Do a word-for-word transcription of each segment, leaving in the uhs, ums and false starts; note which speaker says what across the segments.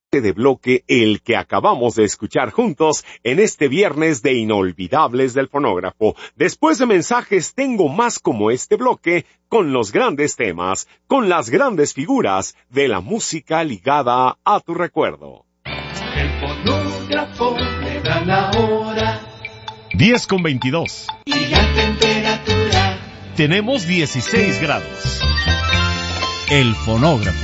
Speaker 1: de bloque el que acabamos de escuchar juntos en este viernes de Inolvidables del Fonógrafo. Después de mensajes tengo más como este bloque con los grandes temas, con las grandes figuras de la música ligada a tu recuerdo.
Speaker 2: El fonógrafo me da la hora.
Speaker 3: diez con veintidós.
Speaker 2: Y la temperatura.
Speaker 3: Tenemos dieciséis grados. El fonógrafo.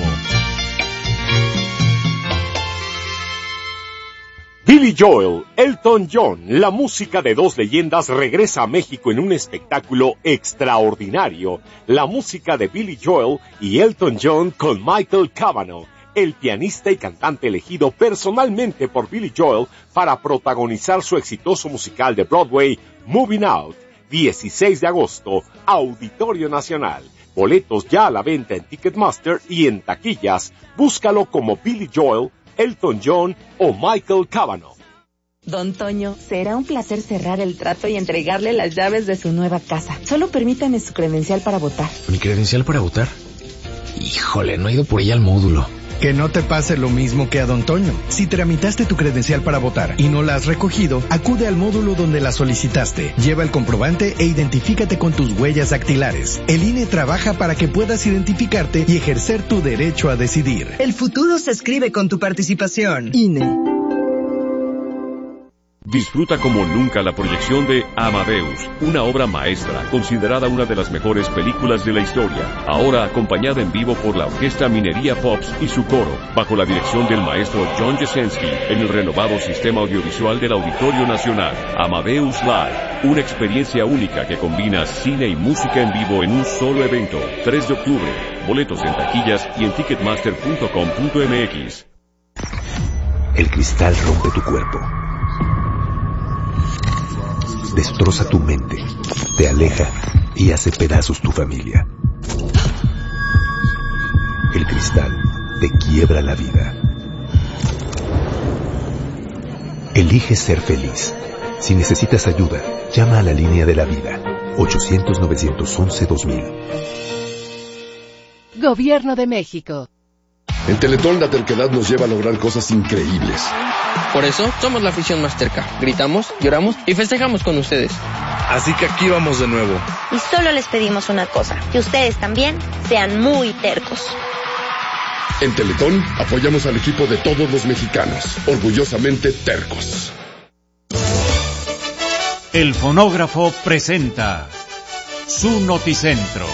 Speaker 1: Billy Joel, Elton John, la música de dos leyendas regresa a México en un espectáculo extraordinario. La música de Billy Joel y Elton John con Michael Cavanaugh, el pianista y cantante elegido personalmente por Billy Joel para protagonizar su exitoso musical de Broadway, Moving Out. dieciséis de agosto, Auditorio Nacional. Boletos ya a la venta en Ticketmaster y en taquillas. Búscalo como Billy Joel, Elton John o Michael Cavanaugh.
Speaker 4: Don Toño, será un placer cerrar el trato y entregarle las llaves de su nueva casa. Solo permítame su credencial para votar.
Speaker 5: ¿Mi credencial para votar? Híjole, no he ido por ella al módulo.
Speaker 6: Que no te pase lo mismo que a Don Toño. Si tramitaste tu credencial para votar y no la has recogido, acude al módulo donde la solicitaste. Lleva el comprobante e identifícate con tus huellas dactilares. El I N E trabaja para que puedas identificarte y ejercer tu derecho a decidir.
Speaker 7: El futuro se escribe con tu participación. I N E.
Speaker 8: Disfruta como nunca la proyección de Amadeus, una obra maestra, considerada una de las mejores películas de la historia, ahora acompañada en vivo por la Orquesta Minería Pops y su coro, bajo la dirección del maestro John Jasenski, en el renovado sistema audiovisual del Auditorio Nacional. Amadeus Live, una experiencia única que combina cine y música en vivo en un solo evento. tres de octubre, boletos en taquillas y en ticketmaster punto com punto m x.
Speaker 9: El cristal rompe tu cuerpo. Destroza tu mente, te aleja y hace pedazos tu familia. El cristal te quiebra la vida. Elige ser feliz. Si necesitas ayuda, llama a la línea de la vida, ochocientos, novecientos once, dos mil.
Speaker 10: Gobierno de México.
Speaker 11: En Teletón la terquedad nos lleva a lograr cosas increíbles.
Speaker 12: Por eso somos la afición más terca. Gritamos, lloramos y festejamos con ustedes.
Speaker 13: Así que aquí vamos de nuevo.
Speaker 14: Y solo les pedimos una cosa, que ustedes también sean muy tercos.
Speaker 11: En Teletón apoyamos al equipo de todos los mexicanos, orgullosamente tercos.
Speaker 3: El fonógrafo presenta su Noticentro.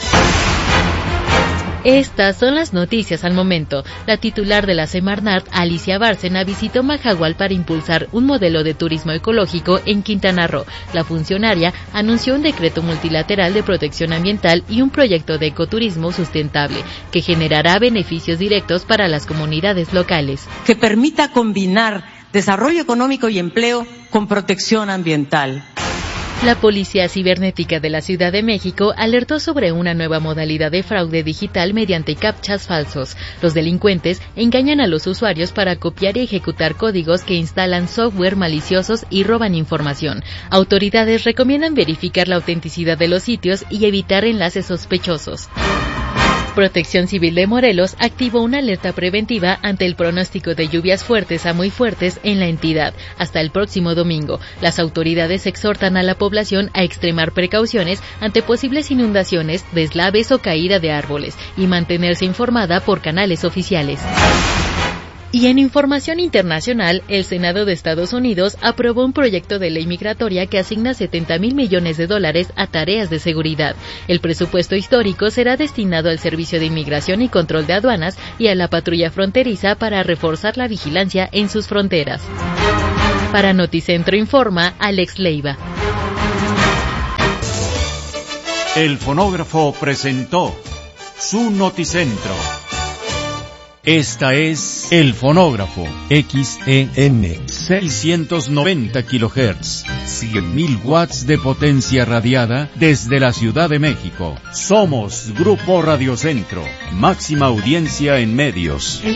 Speaker 15: Estas son las noticias al momento. La titular de la Semarnat, Alicia Bárcena, visitó Majahual para impulsar un modelo de turismo ecológico en Quintana Roo. La funcionaria anunció un decreto multilateral de protección ambiental y un proyecto de ecoturismo sustentable que generará beneficios directos para las comunidades locales.
Speaker 16: Que permita combinar desarrollo económico y empleo con protección ambiental.
Speaker 15: La Policía Cibernética de la Ciudad de México alertó sobre una nueva modalidad de fraude digital mediante captchas falsos. Los delincuentes engañan a los usuarios para copiar y ejecutar códigos que instalan software maliciosos y roban información. Autoridades recomiendan verificar la autenticidad de los sitios y evitar enlaces sospechosos. Protección Civil de Morelos activó una alerta preventiva ante el pronóstico de lluvias fuertes a muy fuertes en la entidad hasta el próximo domingo. Las autoridades exhortan a la población a extremar precauciones ante posibles inundaciones, deslaves o caída de árboles y mantenerse informada por canales oficiales. Y en información internacional, el Senado de Estados Unidos aprobó un proyecto de ley migratoria que asigna setenta mil millones de dólares a tareas de seguridad. El presupuesto histórico será destinado al Servicio de Inmigración y Control de Aduanas y a la patrulla fronteriza para reforzar la vigilancia en sus fronteras. Para Noticentro informa Alex Leiva.
Speaker 3: El fonógrafo presentó su Noticentro. Esta es El Fonógrafo, X E M, seiscientos noventa kilohertz, cien mil watts de potencia radiada desde la Ciudad de México. Somos Grupo Radio Centro, máxima audiencia en medios.